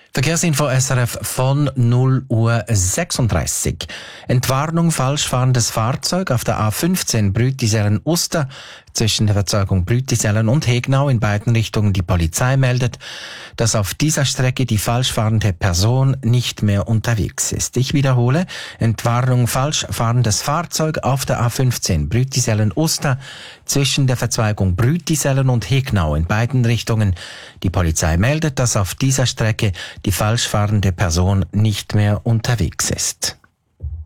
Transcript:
Verkehrsinfo SRF von 0:36 Uhr. Entwarnung falsch fahrendes Fahrzeug auf der A15 Brütisellen-Uster zwischen der Verzeugung Brütisellen und Hegnau in beiden Richtungen. Die Polizei meldet, dass auf dieser Strecke die falsch fahrende Person nicht mehr unterwegs ist. Ich wiederhole, Entwarnung falsch fahrendes Fahrzeug auf der A15 Brütisellen-Uster zwischen der Verzweigung Brütisellen und Hegnau in beiden Richtungen. Die Polizei meldet, dass auf dieser Strecke die falsch fahrende Person nicht mehr unterwegs ist.